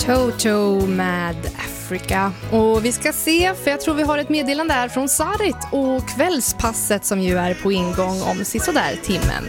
Toto med Africa. Och vi ska se, för jag tror vi har ett meddelande här från Sarit och kvällspasset som ju är på ingång om sisådär timmen.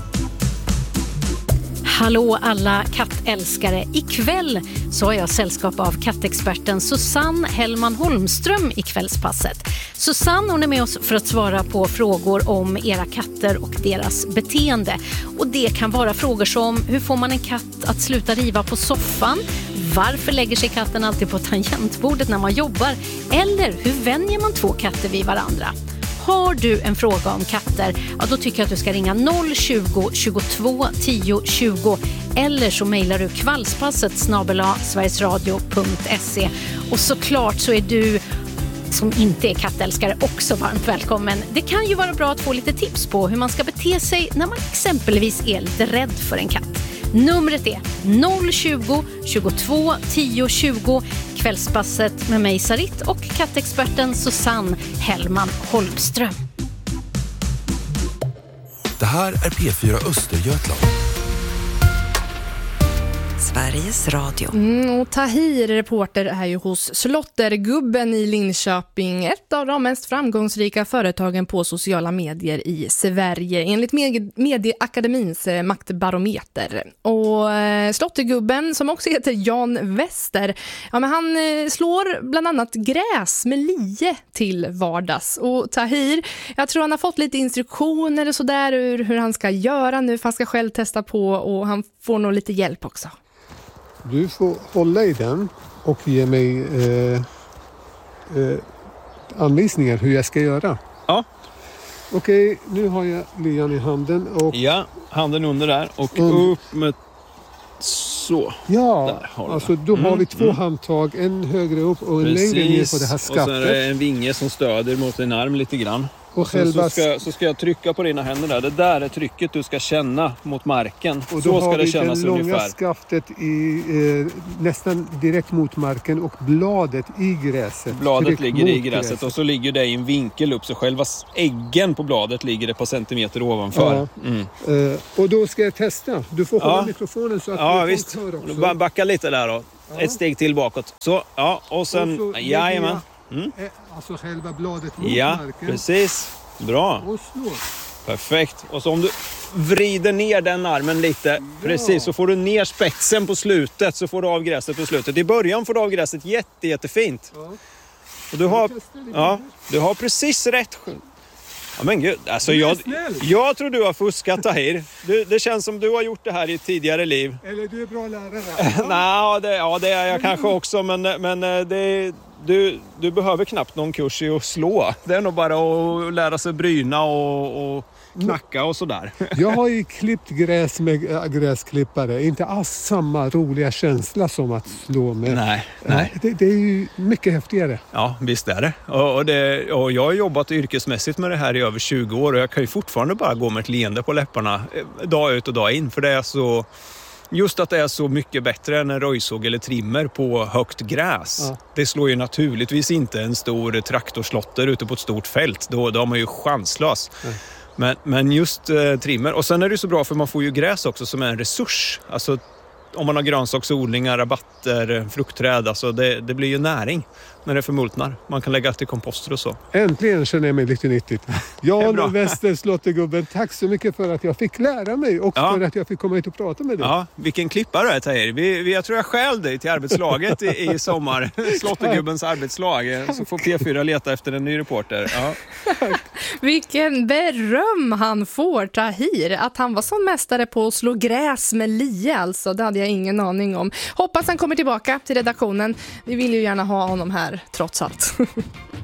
Hallå alla kattälskare. Ikväll så har jag sällskap av kattexperten Susanne Hellman Holmström i kvällspasset. Susanne, hon är med oss för att svara på frågor om era katter och deras beteende. Och det kan vara frågor som: hur får man en katt att sluta riva på soffan? Varför lägger sig katten alltid på tangentbordet när man jobbar? Eller hur vänjer man två katter vid varandra? Har du en fråga om katter, ja, då tycker jag att du ska ringa 020 22 10 20 eller så mejlar du kvallspasset@sverigesradio.se. Och såklart så är du som inte är kattälskare också varmt välkommen. Det kan ju vara bra att få lite tips på hur man ska bete sig när man exempelvis är lite rädd för en katt. Numret är 020 22 10 20. Kvällspasset med mig Sarit och kattexperten Susanne Hellman Holmström. Det här är P4 Östergötland. Sveriges Radio. Och Tahir, reporter, är ju hos Slottergubben i Linköping. Ett av de mest framgångsrika företagen på sociala medier i Sverige enligt Medieakademins maktbarometer. Och Slottergubben, som också heter Jan Wester, ja, men han slår bland annat gräs med lie till vardags. Och Tahir, jag tror han har fått lite instruktioner och sådär hur han ska göra nu, för han ska själv testa på, och han får nog lite hjälp också. Du får hålla i den och ge mig anvisningar hur jag ska göra. Ja. Okej, nu har jag lian i handen. Och... Ja, handen under där och upp med så. Ja, där alltså då har vi två handtag, en högre upp och en längre ner på det här skaftet. Och sen är det en vinge som stöder mot din arm lite grann. Och själva... så ska jag trycka på dina händer där. Det där är trycket du ska känna mot marken. Och så ska det kännas ungefär. Och då har vi det långa skaftet nästan direkt mot marken och bladet i gräset. Bladet ligger i gräset och så ligger det i en vinkel upp, så själva äggen på bladet ligger ett par centimeter ovanför. Ja. Och då ska jag testa. Du får hålla mikrofonen så att du visst. hör också. Backa lite där då. Ja. Ett steg till bakåt. Så, ja, och sen jajamän. Alltså själva bladet mot marken. Ja, precis. Bra. Och slå. Perfekt. Och så om du vrider ner den armen lite, precis, så får du ner spetsen på slutet, så får du av gräset på slutet. I början får du av gräset jättefint. Ja. Och du har precis rätt. Ja, men gud, alltså jag tror du har fuskat, Tahir. Det känns som du har gjort det här i ett tidigare liv. Eller du är bra lärare. Det är jag kanske också, men du behöver knappt någon kurs i att slå. Det är nog bara att lära sig bryna och knacka och sådär. Jag har ju klippt gräs med gräsklippare. Inte alls samma roliga känsla som att slå med. Nej. Det är ju mycket häftigare. Ja, visst är det. Och jag har jobbat yrkesmässigt med det här i över 20 år. Och jag kan ju fortfarande bara gå med ett leende på läpparna dag ut och dag in. För det är så... Just att det är så mycket bättre än en röjsåg eller trimmer på högt gräs. Ja. Det slår ju naturligtvis inte en stor traktorslotter ute på ett stort fält. Då är man ju chanslös. Men just trimmer. Och sen är det så bra för man får ju gräs också som är en resurs. Alltså om man har grönsaksodlingar, rabatter, fruktträd. Alltså det blir ju näring när det förmultnar. Man kan lägga till komposter och så. Äntligen känner jag mig lite nyttigt. Jan Wester, Slottergubben, tack så mycket för att jag fick lära mig och för att jag fick komma hit och prata med dig. Ja, vilken klippare du är, Tahir. Jag tror jag själv dig till arbetslaget i sommar. Slottergubbens arbetslag. Så får P4 leta efter en ny reporter. Ja. Vilken beröm han får, Tahir. Att han var som mästare på att slå gräs med lie, alltså. Det hade jag ingen aning om. Hoppas han kommer tillbaka till redaktionen. Vi vill ju gärna ha honom här, trots allt.